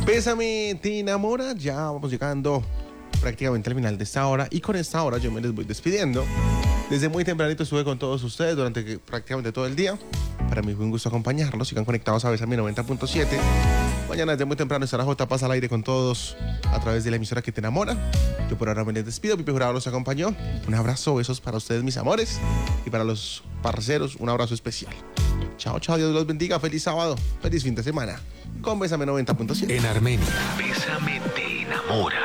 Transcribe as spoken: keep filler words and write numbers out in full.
Bésame, te enamora. Ya vamos llegando prácticamente al final de esta hora. Y con esta hora yo me les voy despidiendo. Desde muy tempranito estuve con todos ustedes durante prácticamente todo el día. Para mí fue un gusto acompañarlos. Sigan conectados a Bésame noventa punto siete. Mañana desde muy temprano estará J Paz al aire con todos a través de la emisora que te enamora. Yo por ahora me les despido. Pipe Jurado los acompañó. Un abrazo, besos para ustedes, mis amores. Y para los parceros, un abrazo especial. Chao, chao, Dios los bendiga. Feliz sábado, feliz fin de semana. Con Bésame noventa punto siete. En Armenia, Bésame te enamora.